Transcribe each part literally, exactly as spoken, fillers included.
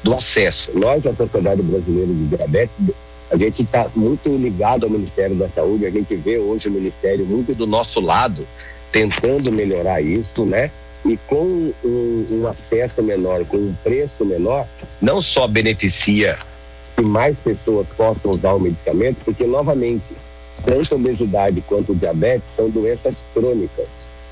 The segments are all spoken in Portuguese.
do acesso. Nós, a Sociedade Brasileira de Diabetes, a gente está muito ligado ao Ministério da Saúde, a gente vê hoje o Ministério muito do nosso lado, tentando melhorar isso, né? E com um, um acesso menor, com um preço menor, não só beneficia que mais pessoas possam usar o medicamento, porque, novamente, tanto a obesidade quanto o diabetes são doenças crônicas,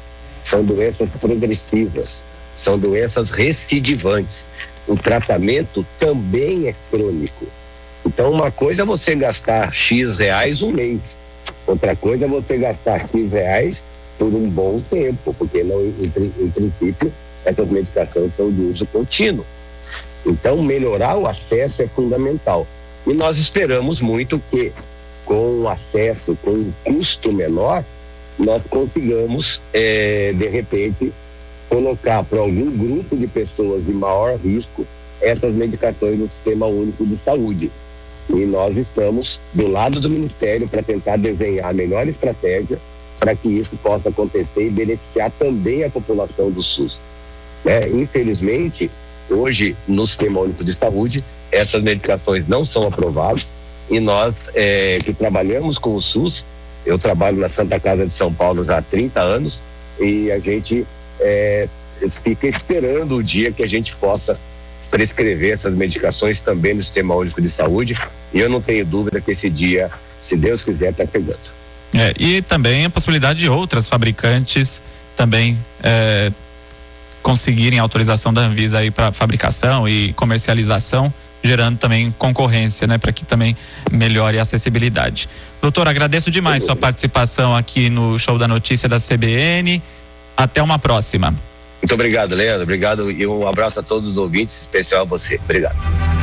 são doenças progressivas, são doenças recidivantes. O tratamento também é crônico. Então, uma coisa é você gastar X reais um mês, outra coisa é você gastar X reais por um bom tempo, porque não, em, em princípio essas medicações são de uso contínuo. Então, melhorar o acesso é fundamental. E nós esperamos muito que, com o acesso, com um custo menor, nós consigamos, é, de repente, colocar para algum grupo de pessoas de maior risco essas medicações no Sistema Único de Saúde. E nós estamos do lado do Ministério para tentar desenhar a melhor estratégia para que isso possa acontecer e beneficiar também a população do SUS. Né? Infelizmente, hoje, no Sistema Único de Saúde, essas medicações não são aprovadas e nós é, que trabalhamos com o SUS, eu trabalho na Santa Casa de São Paulo já há trinta anos e a gente é, fica esperando o dia que a gente possa prescrever essas medicações também no Sistema Único de Saúde, e eu não tenho dúvida que esse dia, se Deus quiser, está chegando. É, e também a possibilidade de outras fabricantes também é, conseguirem autorização da Anvisa aí para fabricação e comercialização, gerando também concorrência, né, para que também melhore a acessibilidade. Doutor, agradeço demais sua participação aqui no Show da Notícia da C B N. Até uma próxima. Muito obrigado, Leandro. Obrigado e um abraço a todos os ouvintes, especial a você. Obrigado.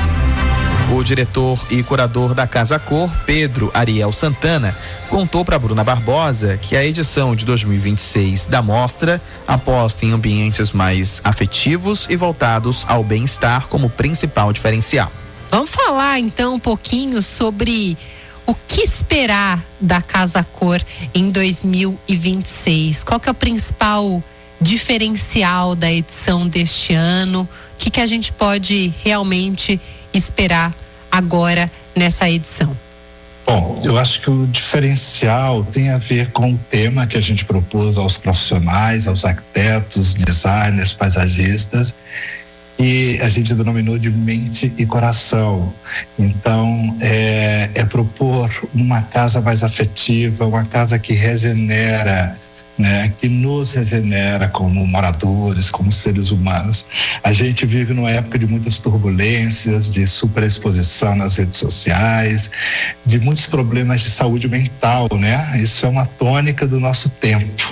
O diretor e curador da Casa Cor, Pedro Ariel Santana, contou para Bruna Barbosa que a edição de dois mil e vinte e seis da mostra aposta em ambientes mais afetivos e voltados ao bem-estar como principal diferencial. Vamos falar então um pouquinho sobre o que esperar da Casa Cor em dois mil e vinte e seis. Qual que é o principal diferencial da edição deste ano? O que que a gente pode realmente esperar agora nessa edição? Bom, eu acho que o diferencial tem a ver com o tema que a gente propôs aos profissionais, aos arquitetos, designers, paisagistas, e a gente denominou de mente e coração. Então, é, é propor uma casa mais afetiva, uma casa que regenera, né, que nos regenera como moradores, como seres humanos. A gente vive numa época de muitas turbulências, de superexposição nas redes sociais, de muitos problemas de saúde mental, né? Isso é uma tônica do nosso tempo.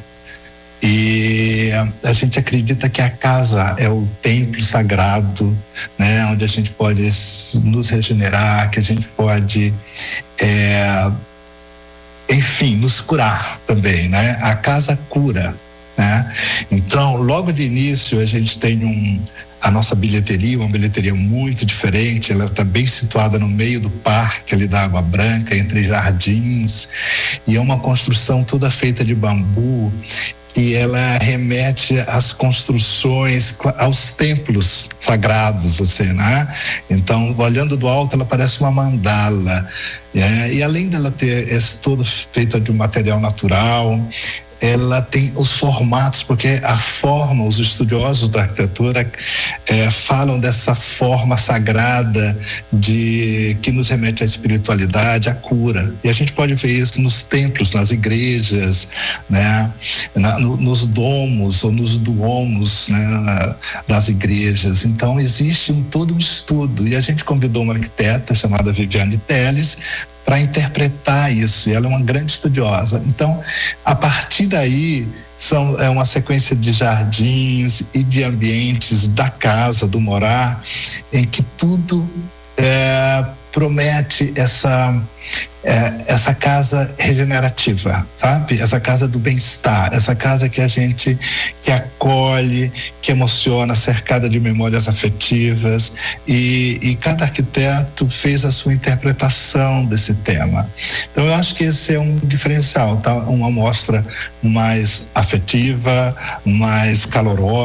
E a gente acredita que a casa é o templo sagrado, né, onde a gente pode nos regenerar, que a gente pode é, enfim, nos curar também, né? A casa cura, né? Então, logo de início, a gente tem um, a nossa bilheteria, uma bilheteria muito diferente. Ela está bem situada no meio do parque ali da Água Branca, entre jardins, e é uma construção toda feita de bambu, e ela remete às construções, aos templos sagrados, assim, né? Então, olhando do alto, ela parece uma mandala. É, e além dela ter esse todo feita de um material natural, ela tem os formatos, porque a forma, os estudiosos da arquitetura é, falam dessa forma sagrada de, que nos remete à espiritualidade, à cura. E a gente pode ver isso nos templos, nas igrejas, né? Na, no, nos domos ou nos duomos, né? Das igrejas. Então existe um, todo um estudo, e a gente convidou uma arquiteta chamada Viviane Teles para interpretar isso, e ela é uma grande estudiosa. Então, a partir daí, são, é uma sequência de jardins e de ambientes da casa, do morar, em que tudo é, promete essa, é, essa casa regenerativa, sabe? Essa casa do bem-estar, essa casa que a gente, que acolhe, que emociona, cercada de memórias afetivas, e, e cada arquiteto fez a sua interpretação desse tema. Então eu acho que esse é um diferencial, tá? Uma mostra mais afetiva, mais calorosa,